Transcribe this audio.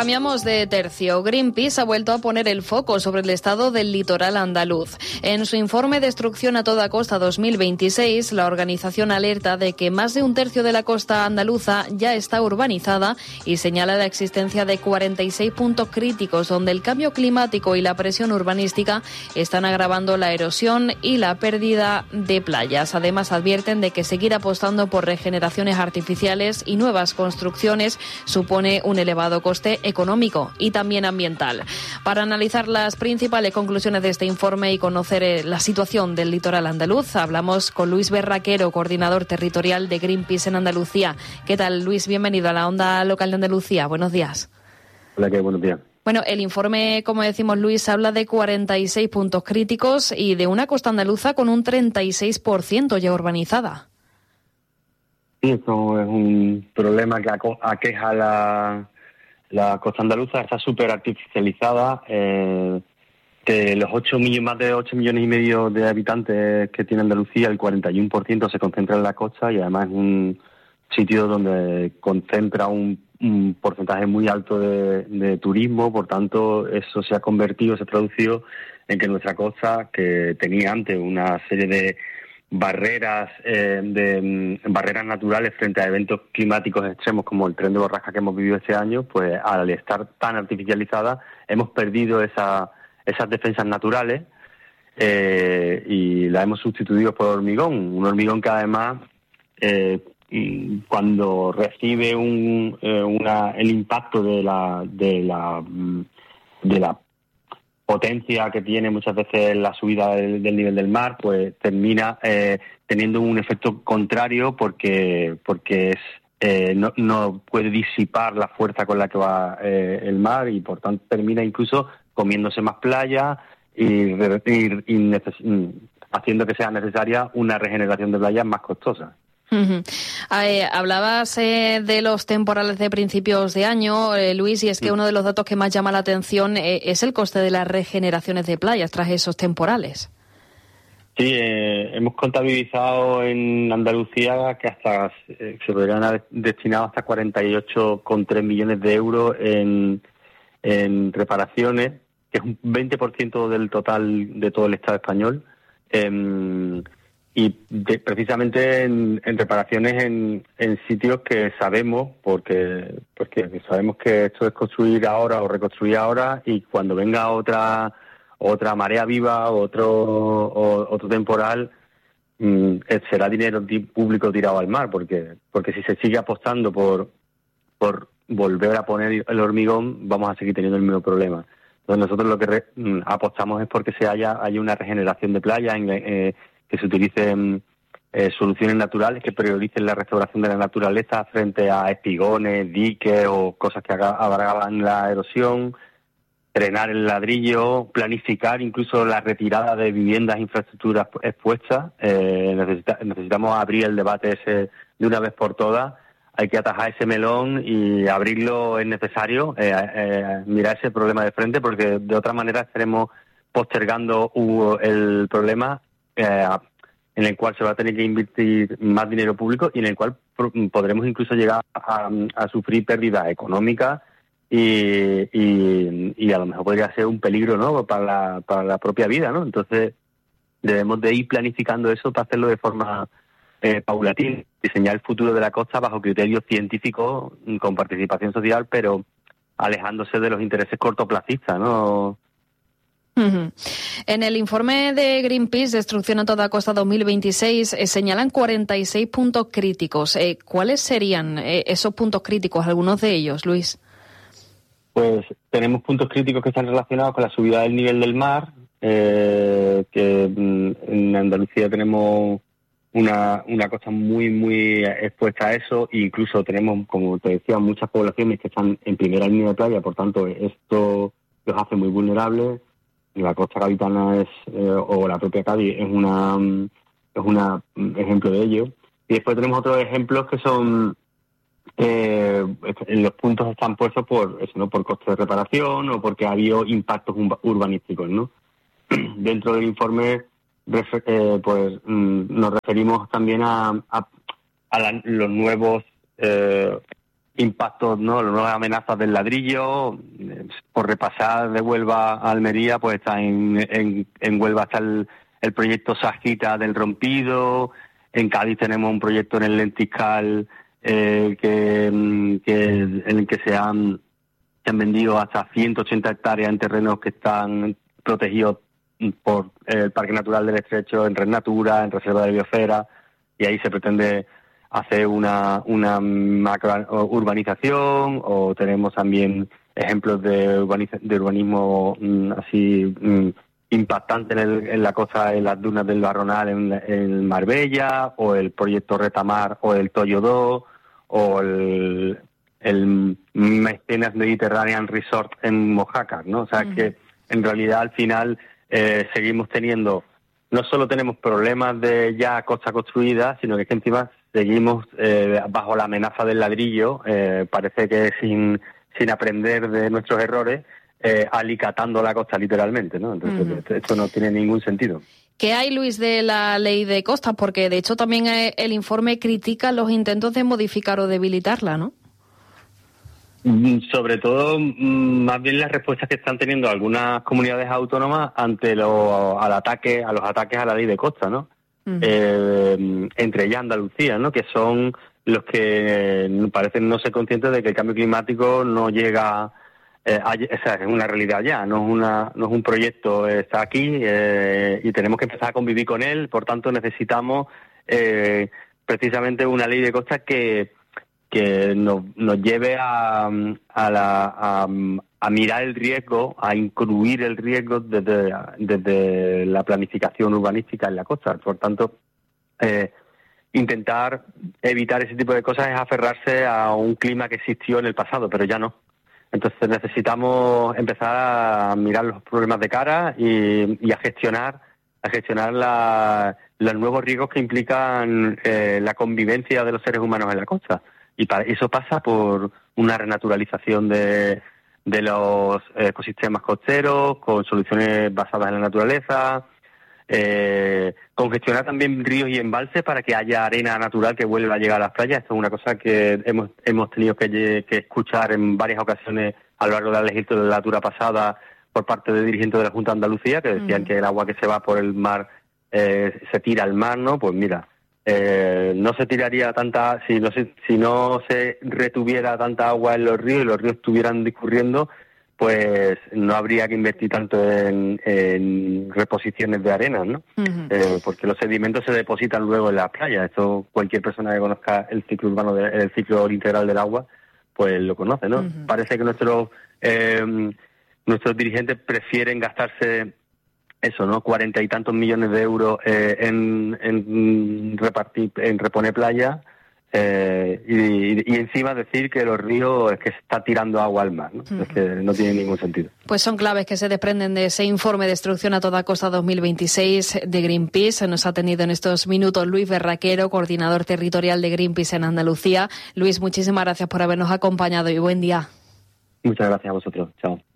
Cambiamos de tercio. Greenpeace ha vuelto a poner el foco sobre el estado del litoral andaluz. En su informe Destrucción a toda costa 2026, la organización alerta de que más de un tercio de la costa andaluza ya está urbanizada y señala la existencia de 46 puntos críticos donde el cambio climático y la presión urbanística están agravando la erosión y la pérdida de playas. Además, advierten de que seguir apostando por regeneraciones artificiales y nuevas construcciones supone un elevado coste económico y también ambiental. Para analizar las principales conclusiones de este informe y conocer la situación del litoral andaluz, hablamos con Luis Berraquero, coordinador territorial de Greenpeace en Andalucía. ¿Qué tal, Luis? Bienvenido a la Onda Local de Andalucía. Buenos días. Hola, buenos días. Bueno, el informe, como decimos, Luis, habla de 46 puntos críticos y de una costa andaluza con un 36% ya urbanizada. Sí, eso es un problema que aqueja la costa andaluza. Está súper artificializada. De los más de 8 millones y medio de habitantes que tiene Andalucía, el 41% se concentra en la costa y además es un sitio donde concentra un porcentaje muy alto de turismo. Por tanto, eso se ha traducido en que nuestra costa, que tenía antes una serie de barreras naturales frente a eventos climáticos extremos como el tren de borrasca que hemos vivido este año, pues al estar tan artificializada hemos perdido esas defensas naturales y la hemos sustituido por hormigón, un hormigón que además cuando recibe el impacto de la potencia que tiene muchas veces la subida del nivel del mar, pues termina teniendo un efecto contrario porque no puede disipar la fuerza con la que va el mar y por tanto termina incluso comiéndose más playa y haciendo que sea necesaria una regeneración de playas más costosa. Uh-huh. Hablabas de los temporales de principios de año, Luis, y es que uno de los datos que más llama la atención es el coste de las regeneraciones de playas tras esos temporales. Sí, hemos contabilizado en Andalucía que hasta se podrían haber destinado hasta 48,3 millones de euros en reparaciones, que es un 20% del total de todo el Estado español. Precisamente en reparaciones en sitios que sabemos, porque sabemos que esto es construir ahora o reconstruir ahora, y cuando venga otra marea viva o otro temporal, será dinero público tirado al mar, porque si se sigue apostando por volver a poner el hormigón, vamos a seguir teniendo el mismo problema. Entonces nosotros lo que apostamos es porque haya una regeneración de playa, que se utilicen soluciones naturales que prioricen la restauración de la naturaleza frente a espigones, diques o cosas que agravan la erosión, drenar el ladrillo, planificar incluso la retirada de viviendas e infraestructuras expuestas. Necesitamos abrir el debate ese de una vez por todas. Hay que atajar ese melón y abrirlo es necesario, mirar ese problema de frente, porque de otra manera estaremos postergando el problema en el cual se va a tener que invertir más dinero público y en el cual podremos incluso llegar a sufrir pérdidas económicas y a lo mejor podría ser un peligro, ¿no?, para la propia vida, ¿no? Entonces debemos de ir planificando eso para hacerlo de forma paulatina, diseñar el futuro de la costa bajo criterios científicos con participación social, pero alejándose de los intereses cortoplacistas, ¿no? Uh-huh. En el informe de Greenpeace, Destrucción a toda costa 2026, señalan 46 puntos críticos. ¿Cuáles serían esos puntos críticos, algunos de ellos, Luis? Pues tenemos puntos críticos que están relacionados con la subida del nivel del mar, que en Andalucía tenemos una costa muy, muy expuesta a eso, e incluso tenemos, como te decía, muchas poblaciones que están en primera línea de playa, por tanto esto los hace muy vulnerables. La costa gaditana o la propia Cádiz es un ejemplo de ello. Y después tenemos otros ejemplos que son los puntos están puestos por eso, ¿no?, por costes de reparación o porque ha habido impactos urbanísticos, ¿no? Dentro del informe nos referimos también a los nuevos impactos, ¿no? Las nuevas amenazas del ladrillo. Por repasar de Huelva a Almería, pues está en Huelva está el proyecto Sajita del Rompido. En Cádiz tenemos un proyecto en el Lentiscal en el que se han vendido hasta 180 hectáreas en terrenos que están protegidos por el Parque Natural del Estrecho, en Red Natura, en Reserva de Biosfera, y ahí se pretende hacer una macro urbanización. O tenemos también ejemplos de urbanismo así impactante en la costa, en las dunas del Barronal, en Marbella, o el proyecto Retamar, o el Toyo 2, o el Mecenas Mediterranean Resort en Mojácar, ¿no? O sea, que en realidad al final seguimos teniendo, no solo tenemos problemas de ya costa construida, sino que encima seguimos bajo la amenaza del ladrillo, parece que sin aprender de nuestros errores, alicatando la costa literalmente, ¿no? Entonces esto no tiene ningún sentido. ¿Qué hay, Luis, de la ley de costas? Porque de hecho también el informe critica los intentos de modificar o debilitarla, ¿no? Sobre todo, más bien las respuestas que están teniendo algunas comunidades autónomas ante los ataques a la ley de costas, ¿no? Entre ellas Andalucía, ¿no? Que son los que parecen no ser conscientes de que el cambio climático no llega, esa es una realidad ya, no es un proyecto, está aquí y tenemos que empezar a convivir con él. Por tanto, necesitamos precisamente una ley de costas que nos lleve a mirar el riesgo, a incluir el riesgo desde la planificación urbanística en la costa. Por tanto, intentar evitar ese tipo de cosas es aferrarse a un clima que existió en el pasado, pero ya no. Entonces necesitamos empezar a mirar los problemas de cara y a gestionar los nuevos riesgos que implican la convivencia de los seres humanos en la costa. Y eso pasa por una renaturalización de los ecosistemas costeros, con soluciones basadas en la naturaleza, con gestionar también ríos y embalses para que haya arena natural que vuelva a llegar a las playas. Esto es una cosa que hemos tenido que escuchar en varias ocasiones a lo largo de la legislatura pasada por parte de dirigentes de la Junta de Andalucía, que decían que el agua que se va por el mar se tira al mar, ¿no? Pues mira, no se tiraría tanta, si no se retuviera tanta agua en los ríos y los ríos estuvieran discurriendo, pues no habría que invertir tanto en reposiciones de arena, ¿no? Porque los sedimentos se depositan luego en las playas. Esto cualquier persona que conozca el ciclo urbano, el ciclo integral del agua, pues lo conoce, ¿no? Parece que nuestros dirigentes prefieren gastarse eso, ¿no? 40 y tantos millones de euros en reponer playa y encima decir que los ríos es que se está tirando agua al mar, ¿no? Es que no tiene ningún sentido. Pues son claves que se desprenden de ese informe Destrucción a toda costa 2026 de Greenpeace. Nos ha atendido en estos minutos Luis Berraquero, coordinador territorial de Greenpeace en Andalucía. Luis, muchísimas gracias por habernos acompañado y buen día. Muchas gracias a vosotros. Chao.